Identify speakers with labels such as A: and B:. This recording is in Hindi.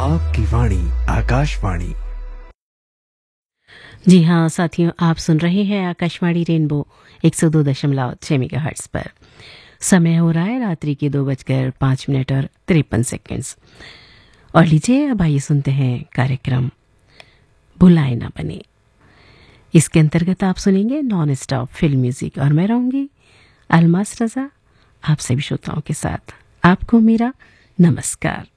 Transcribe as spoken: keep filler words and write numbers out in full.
A: आपकी वाणी आकाशवाणी।
B: जी हाँ साथियों, आप सुन रहे हैं आकाशवाणी रेनबो एक सौ दो दशमलव छः मेगाहर्ट्ज़ पर। समय हो रहा है रात्रि के दो बजकर पाँच मिनट और तिरपन सेकेंड्स। और लीजिए अब आइए सुनते हैं कार्यक्रम भुलाए ना बने। इसके अंतर्गत आप सुनेंगे नॉन स्टॉप फिल्म म्यूजिक और मैं रहूंगी अलमास रजा आप सभी श्रोताओं के साथ। आपको मेरा नमस्कार।